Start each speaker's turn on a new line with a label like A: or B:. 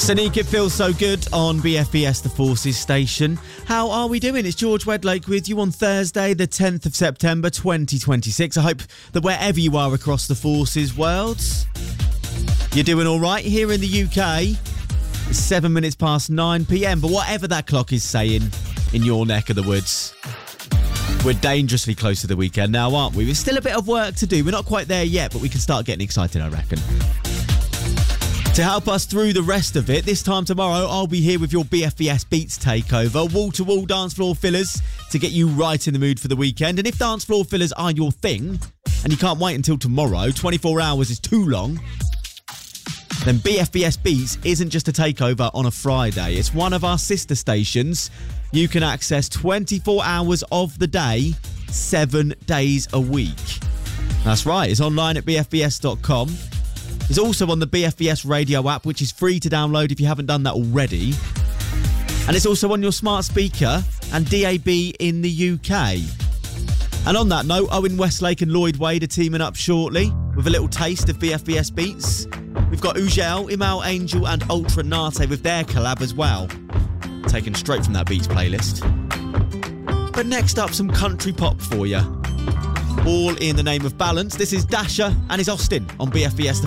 A: Sonique, it feels so good on BFBS The Forces station. How are we doing? It's George Wedlake with you on Thursday, the 10th of September 2026. I hope that wherever you are across the Forces world, you're doing all right. Here in the UK, it's 7 minutes past 9 p.m. But whatever that clock is saying in your neck of the woods, we're dangerously close to the weekend now, aren't we? There's still a bit of work to do. We're not quite there yet, but we can start getting excited, I reckon. To help us through the rest of it, this time tomorrow, I'll be here with your BFBS Beats takeover. Wall-to-wall dance floor fillers to get you right in the mood for the weekend. And if dance floor fillers are your thing, and you can't wait until tomorrow, 24 hours is too long, then BFBS Beats isn't just a takeover on a Friday. It's one of our sister stations. You can access 24 hours of the day, 7 days a week. That's right, it's online at bfbs.com. It's also on the BFBS radio app, which is free to download if you haven't done that already. And it's also on your smart speaker and DAB in the UK. And on that note, Owen Westlake and Lloyd Wade are teaming up shortly with a little taste of BFBS Beats. We've got Ugel, Imal Angel and Ultra Nate with their collab as well. Taken straight from that Beats playlist. But next up, some country pop for you. All in the name of balance. This is Dasher and his Austin on BFBS The